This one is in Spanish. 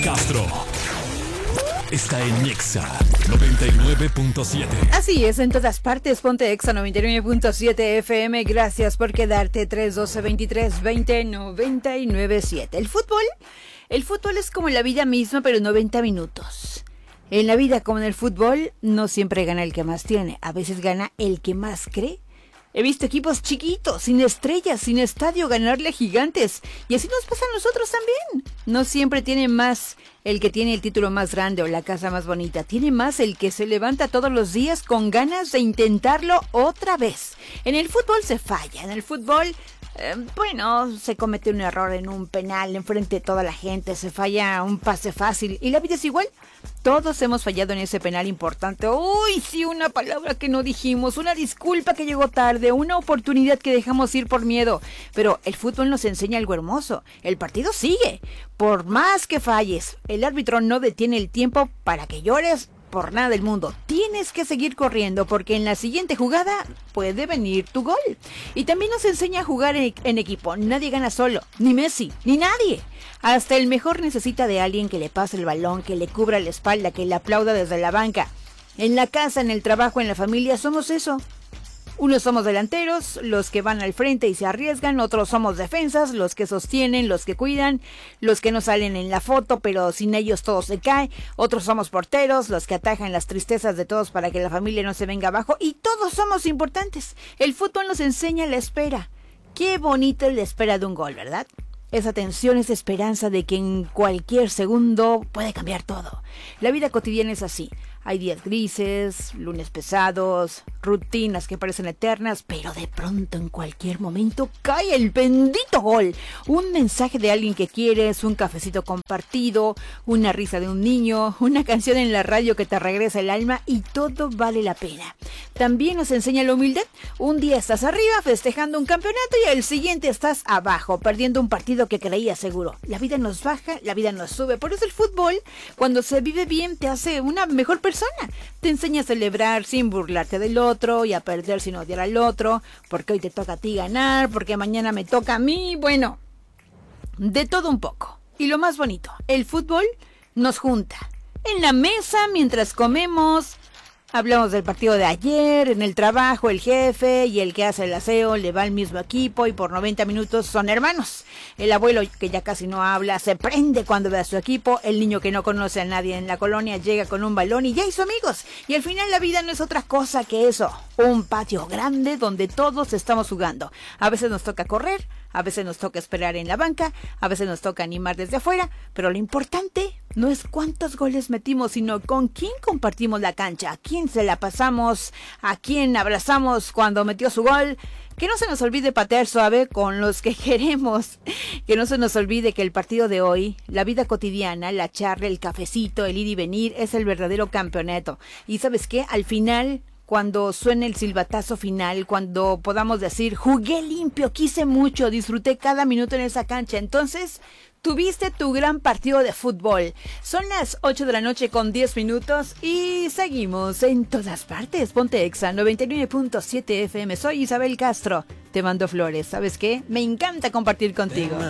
Castro está en Exa 99.7. Así es, en todas partes, ponte Exa 99.7 FM. Gracias por quedarte. 312-23-20-99-7. El fútbol es como la vida misma, pero 90 minutos. En la vida, como en el fútbol, no siempre gana el que más tiene. A veces gana el que más cree. He visto equipos chiquitos, sin estrellas, sin estadio, ganarle a gigantes. Y así nos pasa a nosotros también. No siempre tiene más el que tiene el título más grande o la casa más bonita. Tiene más el que se levanta todos los días con ganas de intentarlo otra vez. En el fútbol se falla. En el fútbol, se comete un error en un penal enfrente de toda la gente. Se falla un pase fácil. Y la vida es igual. Todos hemos fallado en ese penal importante. Uy, sí, una palabra que no dijimos, una disculpa que llegó tarde, una oportunidad que dejamos ir por miedo. Pero el fútbol nos enseña algo hermoso. El partido sigue. Por más que falles, el árbitro no detiene el tiempo para que llores por nada del mundo. Tienes que seguir corriendo porque en la siguiente jugada puede venir tu gol. Y también nos enseña a jugar en equipo. Nadie gana solo, ni Messi, ni nadie. Hasta el mejor necesita de alguien que le pase el balón, que le cubra la espalda, que le aplauda desde la banca. En la casa, en el trabajo, en la familia, somos eso. Unos somos delanteros, los que van al frente y se arriesgan. Otros somos defensas, los que sostienen, los que cuidan, los que no salen en la foto, pero sin ellos todo se cae. Otros somos porteros, los que atajan las tristezas de todos para que la familia no se venga abajo. Y todos somos importantes. El fútbol nos enseña la espera. Qué bonita es la espera de un gol, ¿verdad? Esa tensión, esa esperanza de que en cualquier segundo puede cambiar todo. La vida cotidiana es así. Hay días grises, lunes pesados, rutinas que parecen eternas, pero de pronto en cualquier momento cae el bendito gol. Un mensaje de alguien que quieres, un cafecito compartido, una risa de un niño, una canción en la radio que te regresa el alma y todo vale la pena. También nos enseña la humildad. Un día estás arriba festejando un campeonato y al siguiente estás abajo, perdiendo un partido que creías seguro. La vida nos baja, la vida nos sube. Por eso el fútbol, cuando se vive bien, te hace una mejor persona. Te enseña a celebrar sin burlarte del otro y a perder sin odiar al otro, porque hoy te toca a ti ganar, porque mañana me toca a mí. Bueno, de todo un poco. Y lo más bonito, el fútbol nos junta. En la mesa, mientras comemos, hablamos del partido de ayer, en el trabajo el jefe y el que hace el aseo le va al mismo equipo y por 90 minutos son hermanos. El abuelo, que ya casi no habla, se prende cuando ve a su equipo. El niño que no conoce a nadie en la colonia llega con un balón y ya hizo amigos. Y al final la vida no es otra cosa que eso, un patio grande donde todos estamos jugando. A veces nos toca correr, a veces nos toca esperar en la banca, a veces nos toca animar desde afuera, pero lo importante no es cuántos goles metimos, sino con quién compartimos la cancha, a quién se la pasamos, a quién abrazamos cuando metió su gol. Que no se nos olvide patear suave con los que queremos, que no se nos olvide que el partido de hoy, la vida cotidiana, la charla, el cafecito, el ir y venir, es el verdadero campeonato. Y ¿sabes qué? Al final, cuando suene el silbatazo final, cuando podamos decir, jugué limpio, quise mucho, disfruté cada minuto en esa cancha, entonces tuviste tu gran partido de fútbol. Son las 8 de la noche con 10 minutos y seguimos en todas partes. Ponte Exa 99.7 FM. Soy Isabel Castro. Te mando flores. ¿Sabes qué? Me encanta compartir contigo.